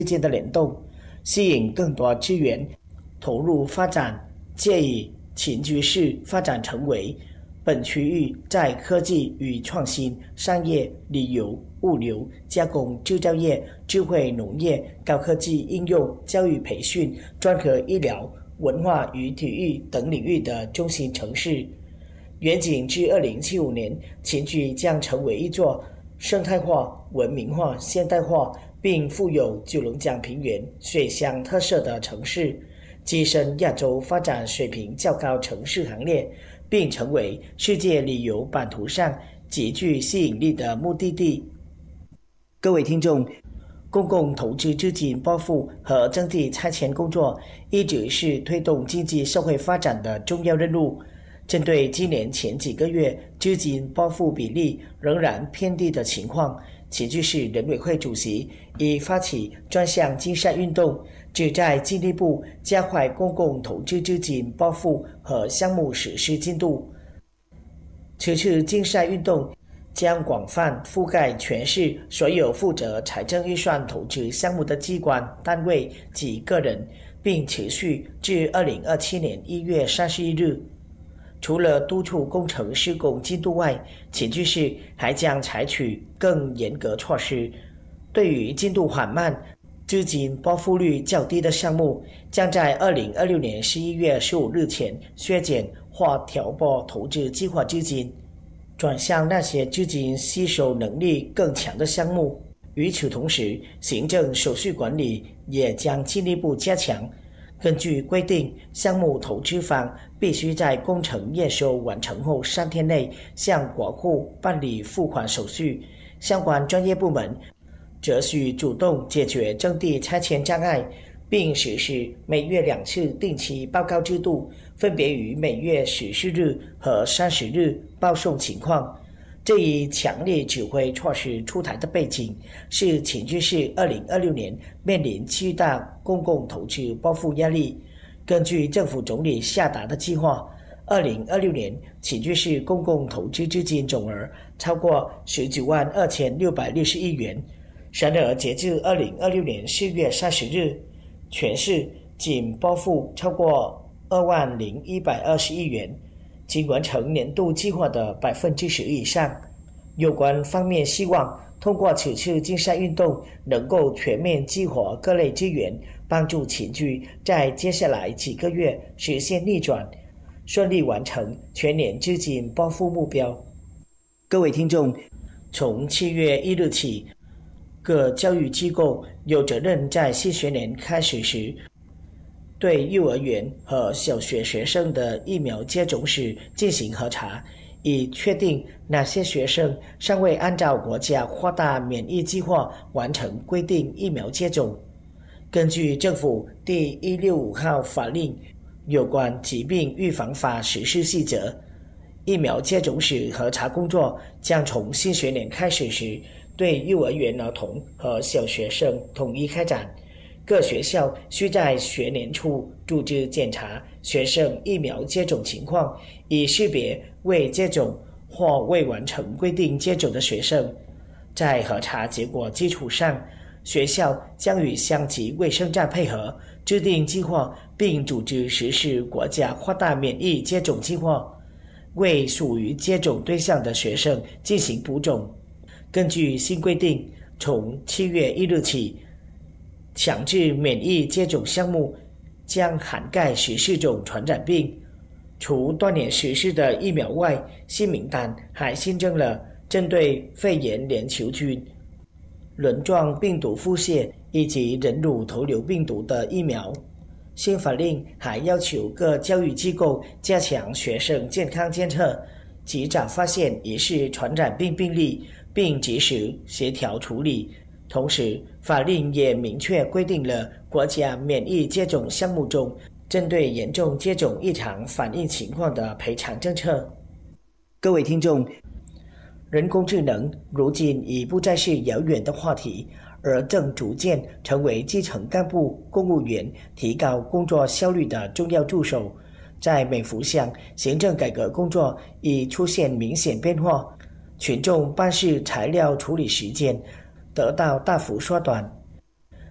之间的联动，吸引更多资源投入发展，借以秦居市发展成为本区域在科技与创新、商业、旅游、物流、加工制造业、智慧农业、高科技应用、教育培训、专科医疗、文化与体育等领域的中心城市。远景至2075年，秦居将成为一座生态化、文明化、现代化，并富有九龙江平原水乡特色的城市，跻身亚洲发展水平较高城市行列，并成为世界旅游版图上极具吸引力的目的地。各位听众，公共投资资金拨付和征地拆迁工作一直是推动经济社会发展的重要任务。针对今年前几个月资金拨付比例仍然偏低的情况，秦居市人委会主席已发起专项竞赛运动，旨在进一步加快公共投资资金拨付和项目实施进度。此次竞赛运动将广泛覆盖全市所有负责财政预算投资项目的机关、单位及个人，并持续至2027年1月31日。除了督促工程施工进度外，秦居市还将采取更严格措施，对于进度缓慢、资金拨付率较低的项目，将在2026年11月15日前削减或调拨投资计划资金，转向那些资金吸收能力更强的项目。与此同时，行政手续管理也将进一步加强。根据规定，项目投资方必须在工程验收完成后3天内向国库办理付款手续，相关专业部门则需主动解决征地拆迁障碍，并实施每月2次定期报告制度，分别于每月14日和30日报送情况。这一强烈指挥措施出台的背景是秦居市2026年面临巨大公共投资拨付压力。根据政府总理下达的计划，2026年秦居市公共投资资金总额超过19万2660亿元。然而，截至2026年4月30日，全市仅拨付超过2万120亿元，仅完成年度计划的10%以上。有关方面希望通过此次竞赛运动，能够全面激活各类资源，帮助秦居在接下来几个月实现逆转，顺利完成全年资金拨付目标。各位听众，从7月1日起，各教育机构有责任在新学年开始时，对幼儿园和小学学生的疫苗接种史进行核查，以确定哪些学生尚未按照国家扩大免疫计划完成规定疫苗接种。根据政府第165号法令有关疾病预防法实施细则，疫苗接种史核查工作将从新学年开始时对幼儿园儿童和小学生统一开展。各学校需在学年初组织检查学生疫苗接种情况，以识别未接种或未完成规定接种的学生。在核查结果基础上，学校将与乡级卫生站配合，制定计划，并组织实施国家扩大免疫接种计划，为属于接种对象的学生进行补种。根据新规定，从7月1日起，强制免疫接种项目将涵盖14种传染病。除多年实施的疫苗外，新名单还新增了针对肺炎链球菌、轮状病毒腹泻以及人乳头瘤病毒的疫苗。新法令还要求各教育机构加强学生健康监测，及早发现疑似传染病病例，并及时协调处理。同时，法令也明确规定了国家免疫接种项目中针对严重接种异常反应情况的赔偿政策。各位听众，人工智能如今已不再是遥远的话题，而正逐渐成为基层干部、公务员提高工作效率的重要助手。在美福乡，行政改革工作已出现明显变化，群众办事材料处理时间得到大幅缩短。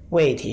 为提